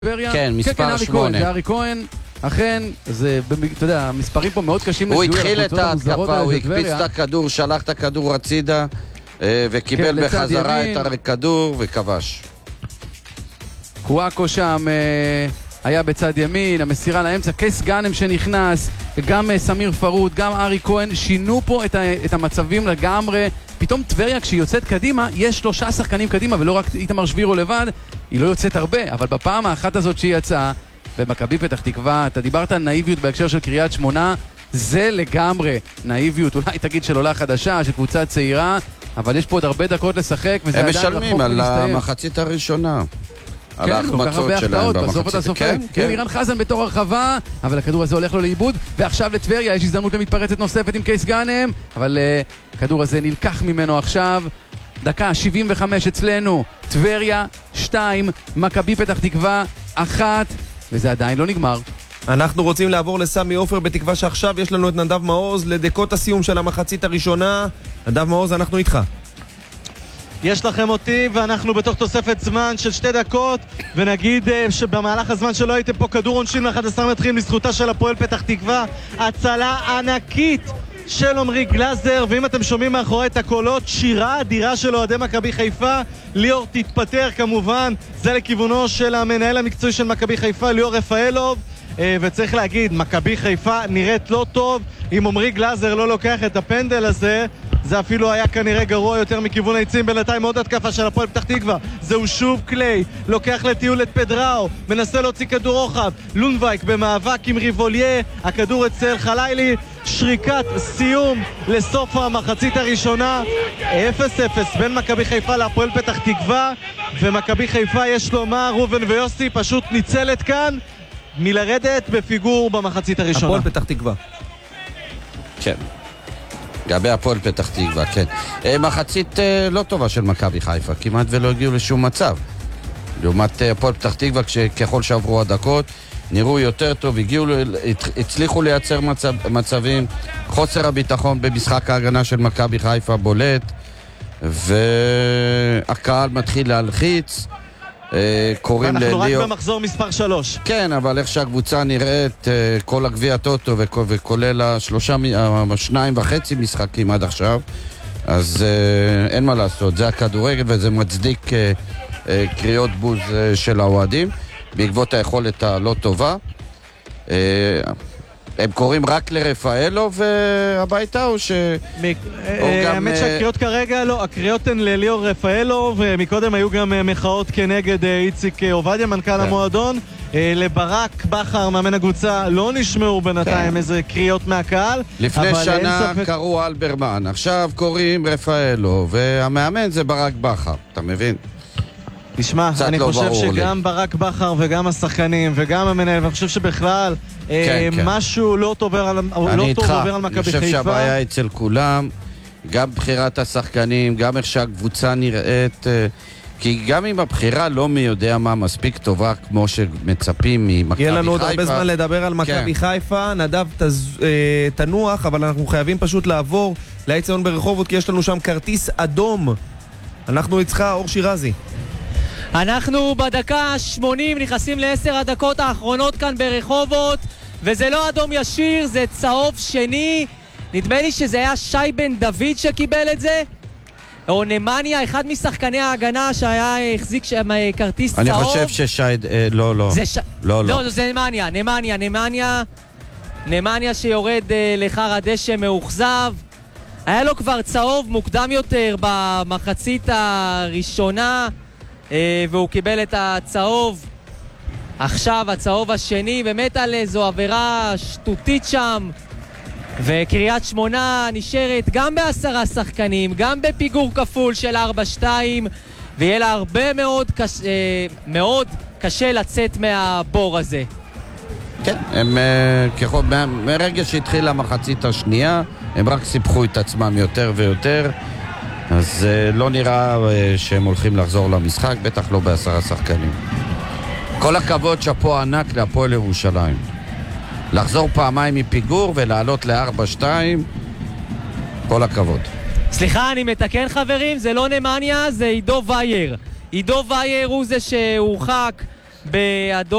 כן, מספר 8. זה ארי כהן, אכן, אתה יודע, המספרים פה מאוד קשים. הוא התחיל את ההתקפה, הוא הקפיץ את הכדור, שלח את הכדור הצידה, וקיבל בחזרה את הכדור וכבש. קואקו שם היה בצד ימין, המסירה לאמצע, קייס גאנם שנכנס, גם סמיר פרוד, גם ארי כהן, שינו פה את המצבים לגמרי. פתאום טבריה כשהיא יוצאת קדימה, יש 3 שחקנים קדימה, ולא רק איתמר שבירו לבד, היא לא יוצאת הרבה, אבל בפעם האחת הזאת שהיא יצאה, במכבי פתח תקווה, אתה דיברת על נאיביות בהקשר של קריית שמונה, זה לגמרי נאיביות, אולי תגיד של עולה חדשה, של קבוצה צעירה, אבל יש פה עוד הרבה דקות לשחק, וזה הם עדיין משלמים על המחצית הראשונה. כן, כל כך הרבה הפתעות, בסוף אתה סופר. כן, אירן חזן בתור הרחבה, אבל הכדור הזה הולך לו לאיבוד, ועכשיו לטבריה יש הזדמנות למתפרצת נוספת עם קייס גאנם, אבל הכדור הזה נלקח ממנו עכשיו. דקה 75 אצלנו, טבריה 2, מכבי פתח תקווה 1, וזה עדיין לא נגמר. אנחנו רוצים לעבור לסמי עופר, בתקווה שעכשיו יש לנו את נדב מעוז לדקות הסיום של המחצית הראשונה. נדב מעוז, אנחנו איתך. יש לכם אותי, ואנחנו בתוך תוספת זמן של 2 דקות, ונגיד שבמהלך הזמן שלא הייתם פה, כדור עונשין מ-11 מטרים לזכותה של הפועל פתח תקווה, הצלה ענקית של עומרי גלאזר, ואם אתם שומעים מאחורי את הקולות, שירה אדירה של אוהדי מכבי חיפה. ליאור תתפטר כמובן, זה לכיוונו של המנהל המקצועי של מכבי חיפה, ליאור רפאלוב, וצריך להגיד, מכבי חיפה נראית לא טוב. אם עומרי גלאזר לא לוקח את הפנדל הזה, זה אפילו היה כנראה גרוע יותר מכיוון היצים. בינתיים עוד התקפה של הפועל פתח תקווה, זהו שוב קליי, לוקח לטיול את פדראו, מנסה להוציא כדור רוחב, לונבייק במאבק עם ריבוליה, הכדור אצל חלילי, שריקת סיום לסוף המחצית הראשונה. 0-0 בין מכבי חיפה להפועל פתח תקווה, ומכבי חיפה יש לומר, רובן ויוסי פשוט ניצלת כאן מלרדת בפיגור במחצית הראשונה. הפועל פתח תקווה. כן. גבי הפועל פתח תקווה, כן. מחצית לא טובה של מכבי חיפה, כמעט ולא הגיעו לשום מצב. לעומת הפועל פתח תקווה, ככל שעברו הדקות, נראו יותר טוב, הצליחו לייצר מצבים, חוסר הביטחון במשחק ההגנה של מכבי חיפה בולט, והקהל מתחיל להלחיץ, קוראים ואנחנו לליאו... רק במחזור מספר 3. כן, אבל איך שהקבוצה נראית, כל הגביע טוטו וכולל 2.5 משחקים עד עכשיו, אז אין מה לעשות, זה הכדורגל וזה מצדיק קריאות בוז של האוהדים בעקבות היכולת הלא טובה. הם קוראים רק לרפאלו והביתה או ש... האמת שהקריאות כרגע לא, הקריאות הן לליאור רפאלו, ומקודם היו גם מחאות כנגד איציק עובדיה, מנכ"ל המועדון. לברק בכר, מאמן הקבוצה, לא נשמעו בינתיים איזה קריאות מהקהל. לפני שנה קראו אלברמן, עכשיו קוראים רפאלו, והמאמן זה ברק בכר, אתה מבין? תשמע, אני חושב שגם ברק בכר וגם השחקנים וגם המנהל, ואני חושב שבכלל משהו לא טוב עובר על מכבי חיפה. אני חושב שהבעיה אצל כולם, גם בחירת השחקנים, גם איך שהקבוצה נראית, כי גם אם הבחירה לא מי יודע מה מספיק טובה כמו שמצפים ממכבי חיפה. יהיה לנו עוד הרבה זמן לדבר על מכבי חיפה. נדב תנוח, אבל אנחנו חייבים פשוט לעבור לאצטדיון ברחובות, כי יש לנו שם כרטיס אדום. אנחנו איתך, אור שירזי. אנחנו בדקה 80 נכנסים ל10 הדקות האחרונות כאן ברחובות, וזה לא אדום ישיר, זה צהוב שני. נדמה לי שזה היה שי בן דוד שקיבל את זה, או נמניה, אחד משחקני ההגנה שהיה החזיק שם כרטיס צהוב. אני חושב ששי... לא. לא, זה נמניה שיורד לחר הדשא מאוכזב. היה לו כבר צהוב מוקדם יותר במחצית הראשונה, והוא קיבל את הצהוב. עכשיו הצהוב השני, באמת על איזו עבירה שטותית שם, וקריית שמונה נשארת גם ב10 שחקנים, גם בפיגור כפול של 4-2, ויהיה לה הרבה מאוד קשה לצאת מהבור הזה. כן, הם מרגע שהתחילה המחצית השנייה, הם רק סיפחו את עצמם יותר ויותר, אז לא נראה שהם הולכים לחזור למשחק, בטח לא ב10 שחקנים. כל הכבוד, שפו ענק להפועל ירושלים. לחזור פעמיים מפיגור ולעלות ל4-2, כל הכבוד. סליחה, אני מתקן חברים, זה לא נמניה, זה עידו וייר. עידו וייר הוא זה שהורחק באדום.